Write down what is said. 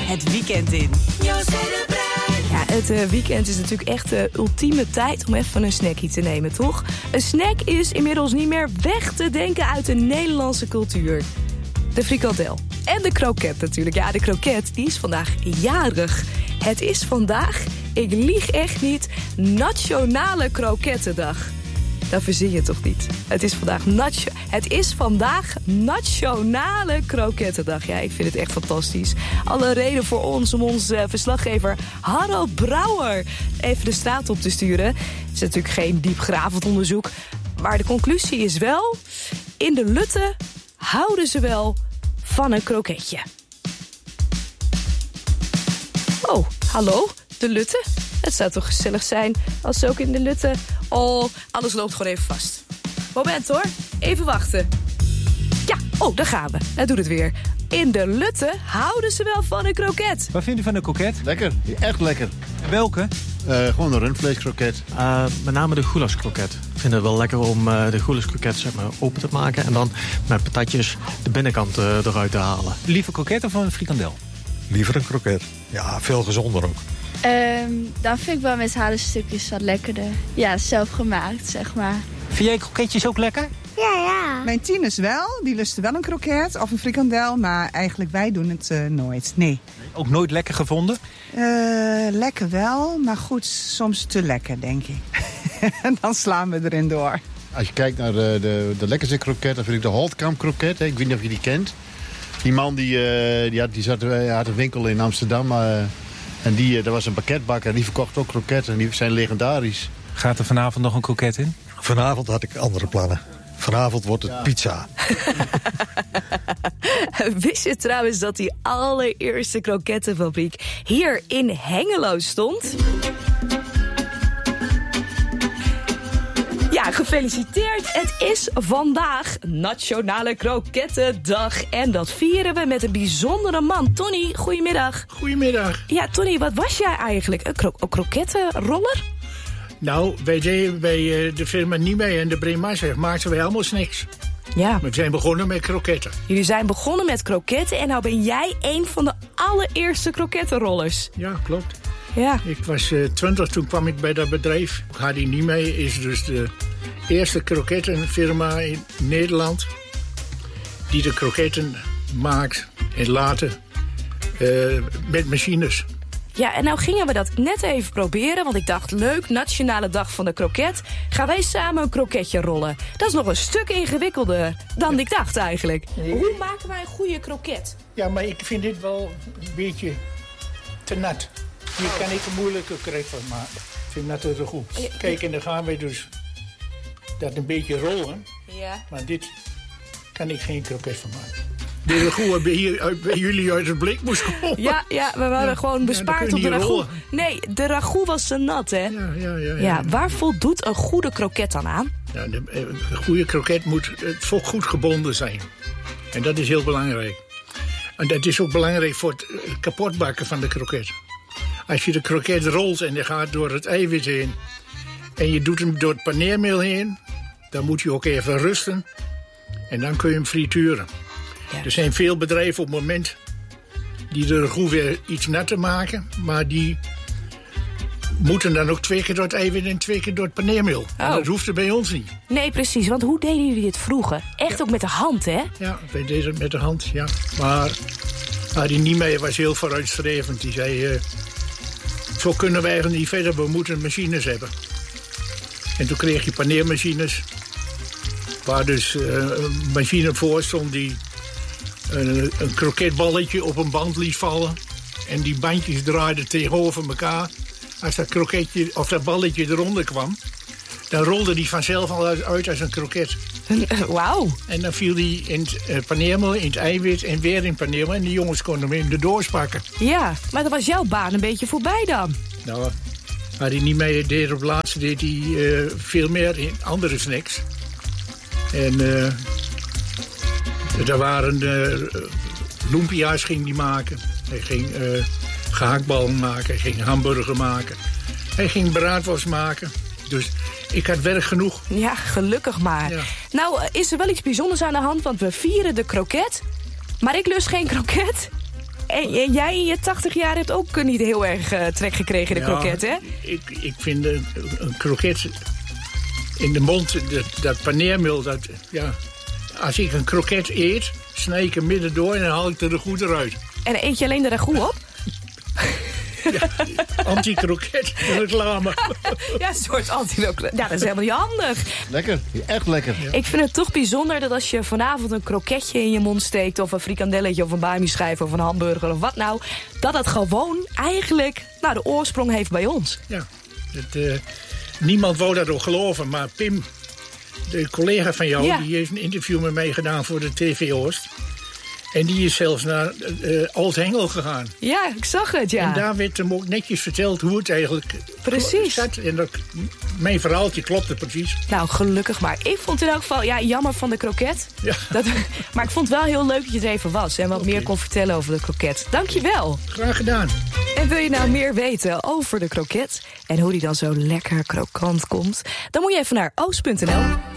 het weekend in. Ja, het weekend is natuurlijk echt de ultieme tijd om even een snackie te nemen, toch? Een snack is inmiddels niet meer weg te denken uit de Nederlandse cultuur. De frikandel. En de kroket natuurlijk. Ja, de kroket die is vandaag jarig. Het is vandaag, ik lieg echt niet, Nationale Krokettendag. Dat verzin je toch niet? Het is vandaag Nationale Krokettendag. Ja, ik vind het echt fantastisch. Alle reden voor ons om onze verslaggever Harold Brouwer even de straat op te sturen. Het is natuurlijk geen diepgravend onderzoek. Maar de conclusie is wel, in de Lutte houden ze wel van een kroketje. Oh, hallo, de Lutte? Het zou toch gezellig zijn als ze ook in de Lutte... Oh, alles loopt gewoon even vast. Moment hoor, even wachten. Ja, oh, daar gaan we. Hij doet het weer. In de Lutte houden ze wel van een kroket. Wat vindt u van een kroket? Lekker, echt lekker. En welke? Gewoon een rundvleeskroket. Met name de goulaskroket. Ik vind het wel lekker om de goulaskroket zeg maar, open te maken... en dan met patatjes de binnenkant eruit te halen. Liever kroket of een frikandel? Liever een kroket. Ja, veel gezonder ook. Dan vind ik wel met haringsstukjes wat lekkerder. Ja, zelf gemaakt, zeg maar. Vind jij kroketjes ook lekker? Ja. Mijn tieners wel, die lusten wel een kroket of een frikandel, maar eigenlijk wij doen het nooit, nee. Ook nooit lekker gevonden? Lekker wel, maar goed, soms te lekker, denk ik. En dan slaan we erin door. Als je kijkt naar de lekkerste kroket, dan vind ik de Holtkamp kroket. Ik weet niet of je die kent. Die man die had een winkel in Amsterdam. En dat was een pakketbakker en die verkocht ook kroketten. En die zijn legendarisch. Gaat er vanavond nog een kroket in? Vanavond had ik andere plannen. Vanavond wordt het pizza. Wist je trouwens dat die allereerste krokettenfabriek hier in Hengelo stond? Ja, gefeliciteerd. Het is vandaag Nationale Krokettendag. En dat vieren we met een bijzondere man. Tony, goedemiddag. Goedemiddag. Ja, Tony, wat was jij eigenlijk? Een krokettenroller? Nou, wij deden bij de firma Niemeyer en de Breemasser maakten wij allemaal snacks. Ja. We zijn begonnen met kroketten. Jullie zijn begonnen met kroketten en nou ben jij een van de allereerste krokettenrollers. Ja, klopt. Ja. Ik was 20, toen kwam ik bij dat bedrijf. Hardy Niemeyer is dus de eerste krokettenfirma in Nederland die de kroketten maakt en later met machines. Ja, en nou gingen we dat net even proberen, want ik dacht, leuk, Nationale Dag van de Kroket. Gaan wij samen een kroketje rollen? Dat is nog een stuk ingewikkelder dan ik dacht eigenlijk. Nee. Hoe maken wij een goede kroket? Ja, maar ik vind dit wel een beetje te nat. Hier kan ik een moeilijke kroket van maken. Ik vind dat te goed. Kijk, en dan gaan wij dus dat een beetje rollen. Ja. Maar dit kan ik geen kroket van maken. De ragout bij jullie uit het blik moest komen. Ja, we waren gewoon bespaard op de ragout. Nee, de ragout was te nat, hè? Ja, waar voldoet een goede kroket dan aan? Ja, een goede kroket moet goed gebonden zijn. En dat is heel belangrijk. En dat is ook belangrijk voor het kapotbakken van de kroket. Als je de kroket rolt en je gaat door het eiwit heen... en je doet hem door het paneermeel heen... dan moet je ook even rusten. En dan kun je hem frituren. Ja. Er zijn veel bedrijven op het moment die de ragout weer iets natter maken... maar die moeten dan ook 2 keer door het eiwit en 2 keer door het paneermeel. Oh. En dat hoeft er bij ons niet. Nee, precies, want hoe deden jullie dit vroeger? Echt ook met de hand, hè? Ja, wij deden het met de hand, ja. Maar die Niemeyer was heel vooruitstrevend. Die zei, zo kunnen wij eigenlijk niet verder, we moeten machines hebben. En toen kreeg je paneermachines... waar dus een machine voor stond die... een kroketballetje op een band liet vallen. En die bandjes draaiden tegenover elkaar. Als dat kroketje of dat balletje eronder kwam... dan rolde die vanzelf al uit als een kroket. Wauw. En dan viel die in het paneermeel, in het eiwit en weer in het paneermeel. En die jongens konden hem in de doos pakken. Ja, maar dan was jouw baan een beetje voorbij dan. Nou, waar hij niet mee deed op laatste, deed hij veel meer in andere snacks. En... er waren lumpia's ging hij maken. Hij ging gehaktballen maken. Hij ging hamburger maken. Hij ging braadworst maken. Dus ik had werk genoeg. Ja, gelukkig maar. Ja. Nou, is er wel iets bijzonders aan de hand, want we vieren de kroket. Maar ik lust geen kroket. En jij in je 80 jaar hebt ook niet heel erg trek gekregen in de kroket, hè? Ik vind een kroket in de mond, dat paneermeel, als ik een kroket eet, snij ik hem midden door en dan haal ik er de goed eruit. En eet je alleen de ragout op? Ja, anti-kroket reclame. Ja, een soort anti-kroket. Ja, dat is helemaal niet handig. Lekker, echt lekker. Ja. Ik vind het toch bijzonder dat als je vanavond een kroketje in je mond steekt... of een frikandelletje of een bami-schijf of een hamburger of wat nou... dat het gewoon eigenlijk de oorsprong heeft bij ons. Ja, niemand wou dat ook geloven, maar Pim, de collega van jou... die heeft een interview met mij gedaan voor de TV Oost... En die is zelfs naar Oud-Hengel gegaan. Ja, ik zag het, ja. En daar werd hem ook netjes verteld hoe het eigenlijk zat. En mijn verhaaltje klopte precies. Nou, gelukkig maar. Ik vond in elk geval, jammer van de kroket. Ja. Maar ik vond het wel heel leuk dat je er even was. En wat meer kon vertellen over de kroket. Dank je wel. Graag gedaan. En wil je nou meer weten over de kroket... en hoe die dan zo lekker krokant komt... dan moet je even naar oost.nl.